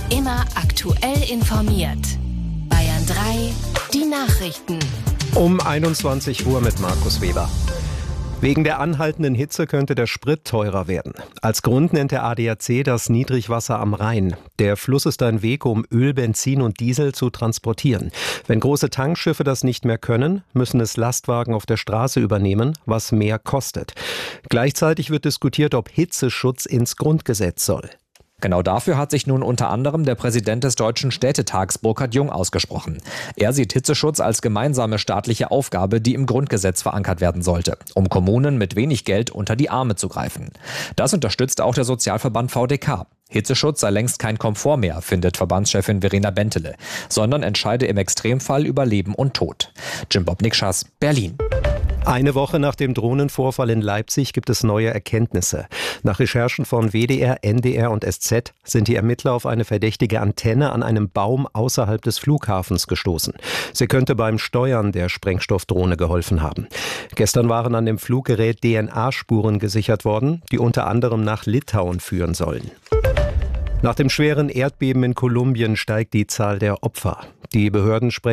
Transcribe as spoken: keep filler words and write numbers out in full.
Immer aktuell informiert. Bayern drei, die Nachrichten. Um einundzwanzig Uhr mit Markus Weber. Wegen der anhaltenden Hitze könnte der Sprit teurer werden. Als Grund nennt der A D A C das Niedrigwasser am Rhein. Der Fluss ist ein Weg, um Öl, Benzin und Diesel zu transportieren. Wenn große Tankschiffe das nicht mehr können, müssen es Lastwagen auf der Straße übernehmen, was mehr kostet. Gleichzeitig wird diskutiert, ob Hitzeschutz ins Grundgesetz soll. Genau dafür hat sich nun unter anderem der Präsident des Deutschen Städtetags Burkhard Jung ausgesprochen. Er sieht Hitzeschutz als gemeinsame staatliche Aufgabe, die im Grundgesetz verankert werden sollte, um Kommunen mit wenig Geld unter die Arme zu greifen. Das unterstützt auch der Sozialverband V D K. Hitzeschutz sei längst kein Komfort mehr, findet Verbandschefin Verena Bentele, sondern entscheide im Extremfall über Leben und Tod. Jim Bob Nikschas, Berlin. Eine Woche nach dem Drohnenvorfall in Leipzig gibt es neue Erkenntnisse. Nach Recherchen von W D R, N D R und S Z sind die Ermittler auf eine verdächtige Antenne an einem Baum außerhalb des Flughafens gestoßen. Sie könnte beim Steuern der Sprengstoffdrohne geholfen haben. Gestern waren an dem Fluggerät D N A-Spuren gesichert worden, die unter anderem nach Litauen führen sollen. Nach dem schweren Erdbeben in Kolumbien steigt die Zahl der Opfer. Die Behörden sprechen